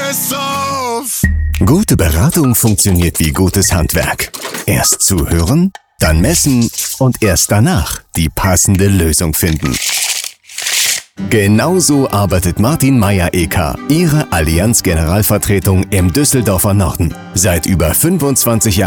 es auf! Gute Beratung funktioniert wie gutes Handwerk. Erst zuhören, dann messen und erst danach die passende Lösung finden. Genauso arbeitet Martin Meyer-Eker, Ihre Allianz Generalvertretung im Düsseldorfer Norden. Seit über 25 Jahren